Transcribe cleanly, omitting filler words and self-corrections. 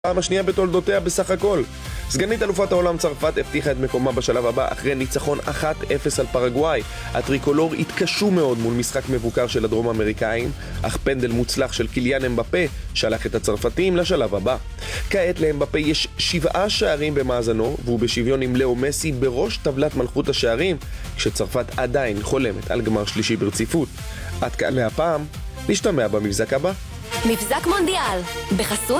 פעם השנייה בתולדותיה בסך הכל. סגנית אלופת העולם צרפת הבטיחה את מקומה בשלב הבא אחרי ניצחון 1-0 על פרגוואי. הטריקולור התקשו מאוד מול משחק מבוקר של הדרום אמריקאים, אך פנדל מוצלח של קיליאן אמבפה שלח את הצרפתים לשלב הבא. כעת לאמבפה יש 7 שערים במאזנו, והוא בשוויון עם לאו מסי בראש טבלת מלכות השערים, כשצרפת עדיין חולמת על גמר שלישי ברציפות. עד כאן להפעם, נשתמע במבזק הבא. מבזק מונדיאל, בחסות